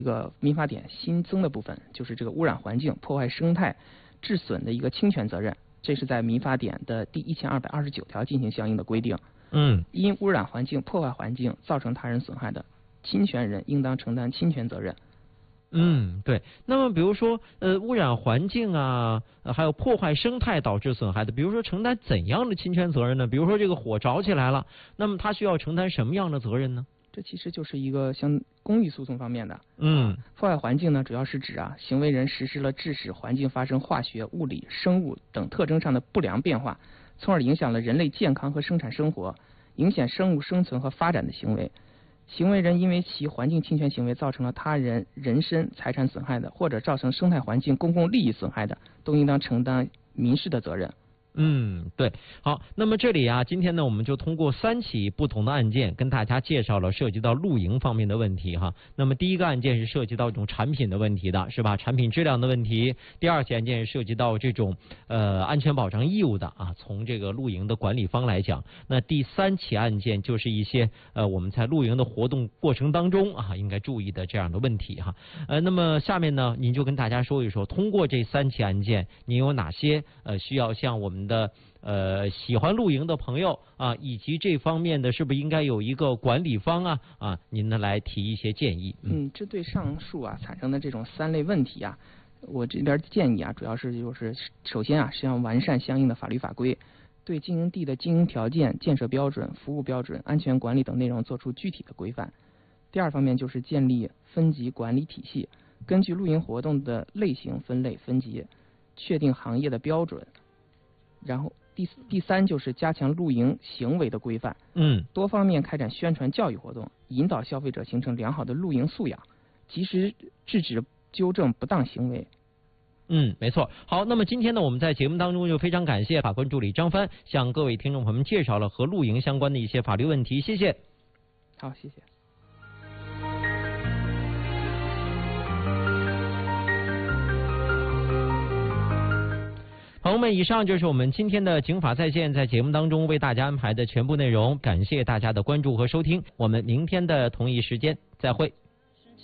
一个民法典新增的部分，就是这个污染环境、破坏生态、致损的一个侵权责任，这是在民法典的第1229条进行相应的规定。因污染环境、破坏环境造成他人损害的，侵权人应当承担侵权责任。 对。那么比如说污染环境啊，还有破坏生态导致损害的，比如说承担怎样的侵权责任呢？比如说这个火着起来了，那么他需要承担什么样的责任呢？ 这其实就是一个像公益诉讼方面的。破坏环境呢，主要是指行为人实施了致使环境发生化学、物理、生物等特征上的不良变化，从而影响了人类健康和生产生活，影响生物生存和发展的行为。行为人因为其环境侵权行为造成了他人人身财产损害的，或者造成生态环境公共利益损害的，都应当承担民事的责任。 对。好，那么这里今天呢，我们就通过3起不同的案件跟大家介绍了涉及到露营方面的问题哈。那么第一个案件是涉及到这种产品的问题的，是吧？产品质量的问题。第2起案件是涉及到这种安全保障义务的从这个露营的管理方来讲。那第3起案件就是一些我们在露营的活动过程当中应该注意的这样的问题哈。那么下面呢，您就跟大家说一说，通过这3起案件，您有哪些需要向我们的喜欢露营的朋友以及这方面的是不是应该有一个管理方您呢来提一些建议。 针对上述产生的这种3类问题我这边建议主要是就是首先是要完善相应的法律法规，对经营地的经营条件、建设标准、服务标准、安全管理等内容做出具体的规范。第2方面就是建立分级管理体系，根据露营活动的类型分类分级，确定行业的标准。然后第3就是加强露营行为的规范，多方面开展宣传教育活动，引导消费者形成良好的露营素养，及时制止纠正不当行为。 没错。好，那么今天呢，我们在节目当中就非常感谢法官助理张帆向各位听众朋友们介绍了和露营相关的一些法律问题，谢谢。 好，谢谢。 朋友们，以上就是我们今天的警法在线在节目当中为大家安排的全部内容，感谢大家的关注和收听，我们明天的同一时间再会。